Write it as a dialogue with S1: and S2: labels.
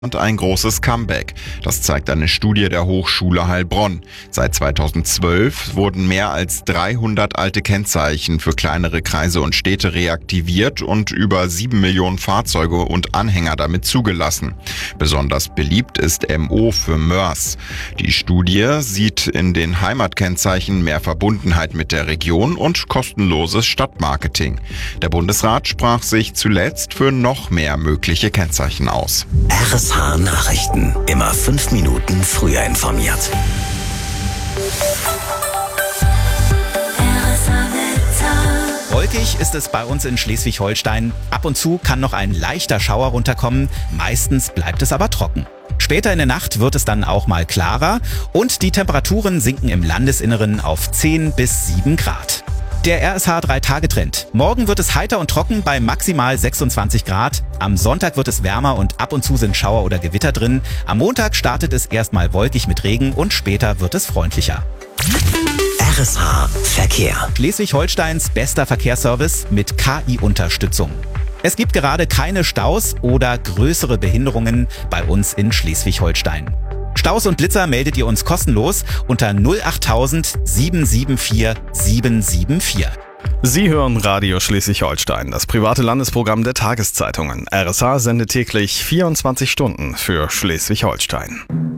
S1: Und ein großes Comeback. Das zeigt eine Studie der Hochschule Heilbronn. Seit 2012 wurden mehr als 300 alte Kennzeichen für kleinere Kreise und Städte reaktiviert und über 7 Millionen Fahrzeuge und Anhänger damit zugelassen. Besonders beliebt ist MO für Mörs. Die Studie sieht in den Heimatkennzeichen mehr Verbundenheit mit der Region und kostenloses Stadtmarketing. Der Bundesrat sprach sich zuletzt für noch mehr mögliche Kennzeichen aus.
S2: RSH Nachrichten. Immer 5 Minuten früher informiert.
S3: Wolkig ist es bei uns in Schleswig-Holstein. Ab und zu kann noch ein leichter Schauer runterkommen. Meistens bleibt es aber trocken. Später in der Nacht wird es dann auch mal klarer und die Temperaturen sinken im Landesinneren auf 10 bis 7 Grad. Der RSH 3-Tage-Trend. Morgen wird es heiter und trocken bei maximal 26 Grad. Am Sonntag wird es wärmer und ab und zu sind Schauer oder Gewitter drin. Am Montag startet es erstmal wolkig mit Regen und später wird es freundlicher.
S2: RSH Verkehr.
S3: Schleswig-Holsteins bester Verkehrsservice mit KI-Unterstützung. Es gibt gerade keine Staus oder größere Behinderungen bei uns in Schleswig-Holstein. Staus und Blitzer meldet ihr uns kostenlos unter 08000 774 774.
S4: Sie hören Radio Schleswig-Holstein, das private Landesprogramm der Tageszeitungen. RSH sendet täglich 24 Stunden für Schleswig-Holstein.